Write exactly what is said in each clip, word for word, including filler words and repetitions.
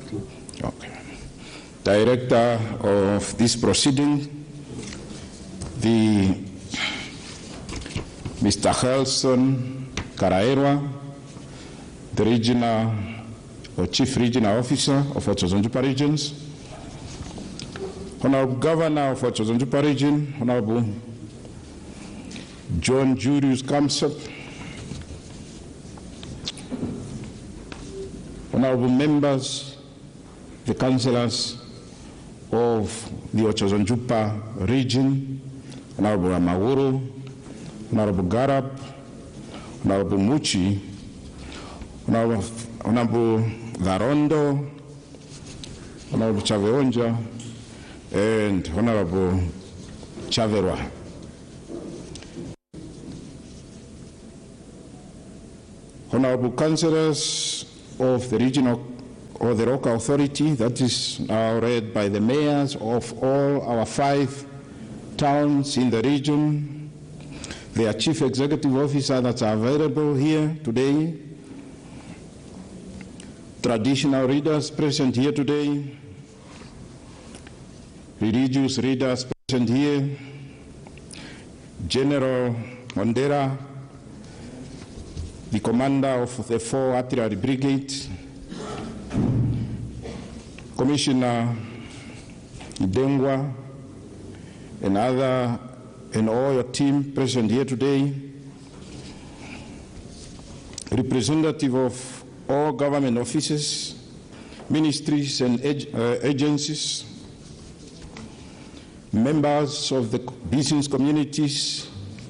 Okay. Director of this proceeding, the Mister Helson Karaerwa, the regional or Chief Regional Officer of Otso-Zonjupa Regions, Honorable Governor of Otso-Zonjupa Region, Honorable John Julius Kamsep, Honorable members, the councillors of the Otso-Zonjupa region, Honorable Amawuru, Honorable Garab, Honorable Muchi, Honorable, Honorable Garondo, Honorable Chaveonja, and Honorable Chaverwa. Honorable councillors of the regional or the local authority, that is now read by the mayors of all our five towns in the region, their chief executive officer that are available here today, traditional readers present here today, religious readers present here, General Mondera, the commander of the four Artillery Brigade, Commissioner Idengwa, and other, and all your team present here today, representative of all government offices, ministries and ag uh, agencies, members of the business communities,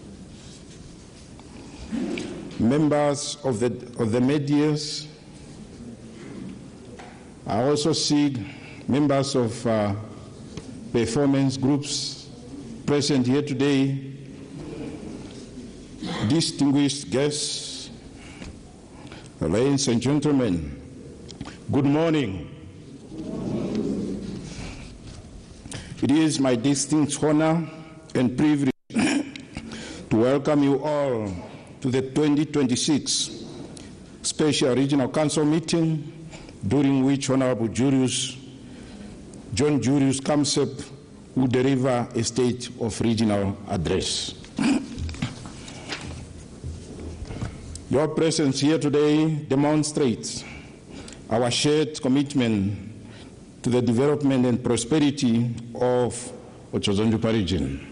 members of the, of the medias. I also see members of uh, performance groups present here today, distinguished guests, ladies and gentlemen, good morning. It is my distinct honor and privilege to welcome you all to the twenty twenty-six Special Regional Council meeting, during which Honorable Julius, John Julius Kamsep will deliver a State of Regional Address. Your presence here today demonstrates our shared commitment to the development and prosperity of Otso-Zonjupa region.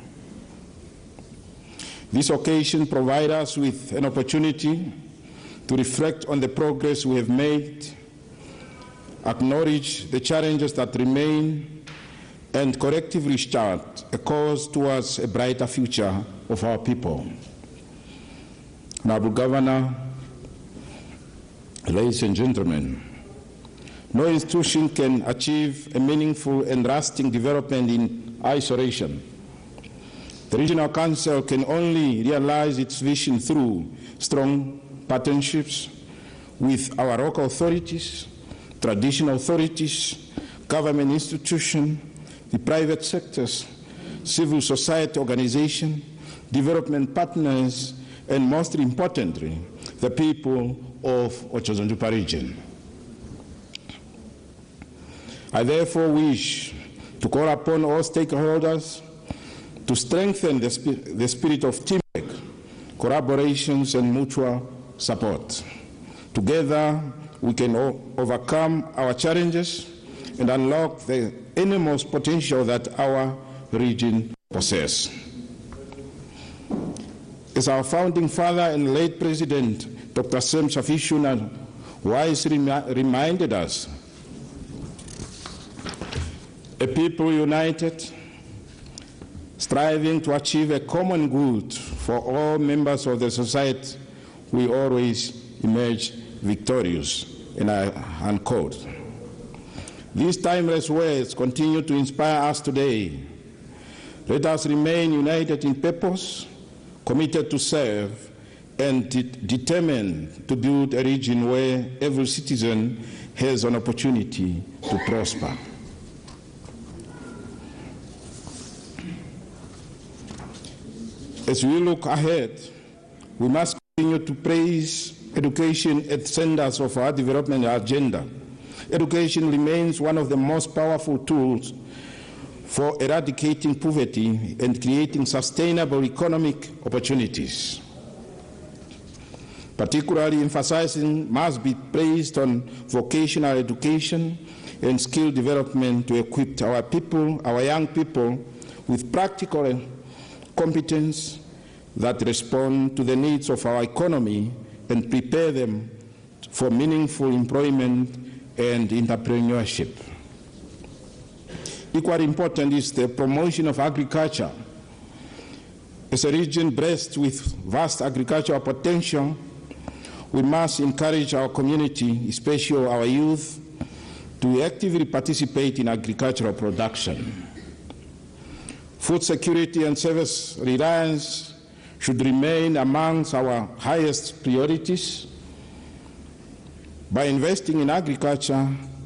This occasion provides us with an opportunity to reflect on the progress we have made, acknowledge the challenges that remain, and collectively chart a course towards a brighter future of our people. Honorable Governor, ladies and gentlemen, no institution can achieve a meaningful and lasting development in isolation. The Regional Council can only realize its vision through strong partnerships with our local authorities, traditional authorities, government institutions, the private sectors, civil society organizations, development partners, and most importantly, the people of Otso-Zonjupa region. I therefore wish to call upon all stakeholders to strengthen the, sp the spirit of teamwork, collaborations, and mutual support. Together, we can overcome our challenges and unlock the enormous potential that our region possesses. As our founding father and late President, Doctor Sam Shafishuna, wisely reminded us, a people united, striving to achieve a common good for all members of the society, we always emerge victorious, and I unquote. These timeless words continue to inspire us today. Let us remain united in purpose, committed to serve, and de determined to build a region where every citizen has an opportunity to prosper. As we look ahead, we must continue to place education at the centers of our development agenda, Education remains one of the most powerful tools for eradicating poverty and creating sustainable economic opportunities. Particularly emphasizing must be placed on vocational education and skill development to equip our people, our young people, with practical competence that respond to the needs of our economy and prepare them for meaningful employment and entrepreneurship. Equally important is the promotion of agriculture. As a region blessed with vast agricultural potential, we must encourage our community, especially our youth, to actively participate in agricultural production. Food security and service reliance should remain amongst our highest priorities. By investing in agriculture,